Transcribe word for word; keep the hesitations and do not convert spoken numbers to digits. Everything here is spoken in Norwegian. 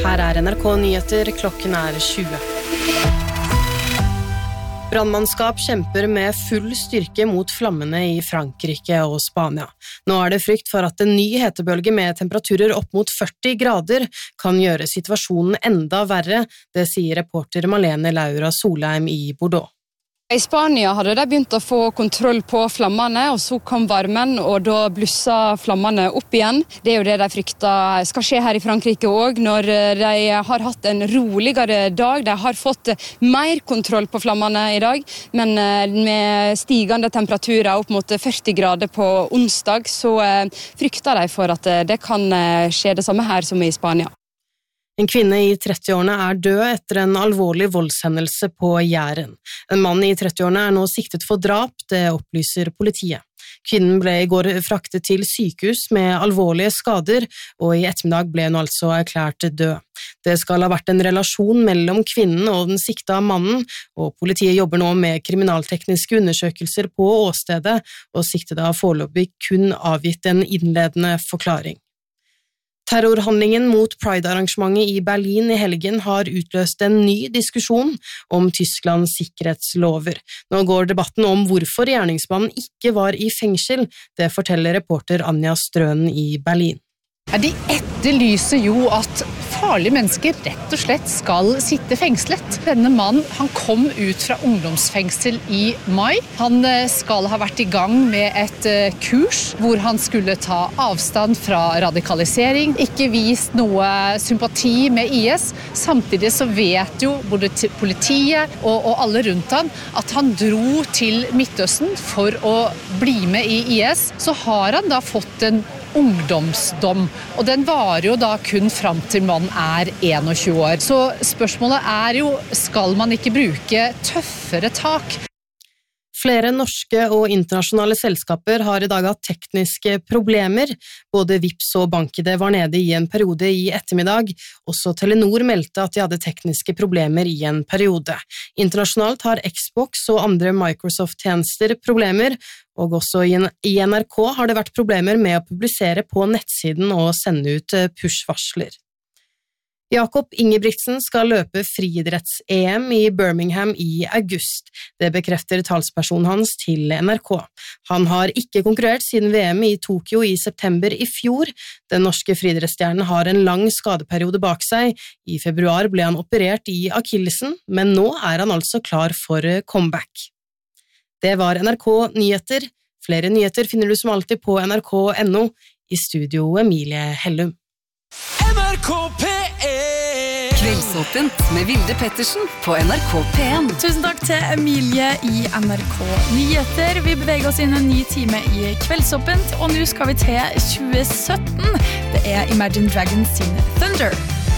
Her er N R K Nyheter, klokken er tjue. Brandmannskap kjemper med full styrke mot flammene i Frankrike og Spania. Nå er det frykt for at en ny hetebølge med temperaturer opp mot førti grader kan gjøre situasjonen enda verre, det sier reporter Malene Laura Solheim i Bordeaux. I Spania hadde de begynt å få kontroll på flammene, og så kom varmen, og da blussa flammene opp igjen. Det er jo det de frykter skal skje her i Frankrike også, når de har hatt en roligere dag. De har fått mer kontroll på flammene i dag, men med stigende temperaturer opp mot førti grader på onsdag, så frykter de for at det kan skje det samme her som i Spania. En kvinne i trettiårene er død etter en alvorlig voldshendelse på Jæren. En mann i trettiårene er nå siktet for drap, det opplyser politiet. Kvinnen ble i går fraktet til sykehus med alvorlige skader, og i ettermiddag ble hun altså erklært død. Det skal ha vært en relasjon mellom kvinnen og den sikta mannen, og politiet jobber nå med kriminaltekniske undersøkelser på åstedet, og siktede har foreløpig kun avgitt en innledende forklaring. Terrorhandlingen mot Pride-arrangementet i Berlin i helgen har utløst en ny diskusjon om Tysklands sikkerhetslover. Nå går debatten om hvorfor gjerningsmannen ikke var i fengsel, det forteller reporter Anja Strøen i Berlin. Ja, de etterlyser jo at farlige mennesker rett og slett skal sitte fengslet. Denne mannen, han kom ut fra ungdomsfengsel i mai. Han skal ha vært i gang med et kurs hvor han skulle ta avstand fra radikalisering, ikke vist noe sympati med I S. Samtidig så vet jo både politiet og, og alle rundt han at han dro til Midtøsten for å bli med i I S. Så har han da fått en ungdomsdom, og den varer jo da kun fram til man er tjueen år. Så spørsmålet er jo, skal man ikke bruke tøffere tak? Flere norske og internasjonale selskaper har i dag hatt tekniske problemer. Både Vipps og BankID var nede i en periode i ettermiddag. Også Telenor meldte at de hadde tekniske problemer i en periode. Internasjonalt har Xbox og andre Microsoft-tjenester problemer, og også i N R K har det vært problemer med å publisere på nettsiden og sende ut push-varsler. Jakob Ingebrigtsen skal løpe friidretts-E M i Birmingham i august. Det bekrefter talspersonen hans til N R K. Han har ikke konkurrert siden V M i Tokyo i september i fjor. Den norske friidrettsstjernen har en lang skadeperiode bak seg. I februar ble han operert i akillesen, men nå er han altså klar for comeback. Det var N R K Nyheter. Flere nyheter finner du som alltid på N R K punktum N O. I studio Emilie Hellum. N R K P en Kveldsåpent med Vilde Pettersen på N R K P en. Tusen takk til Emilie i N R K Nyheter. Vi beveger oss inn en ny time i Kveldsåpent, og nå skal vi til tjue sytten. Det er Imagine Dragons sin Thunder.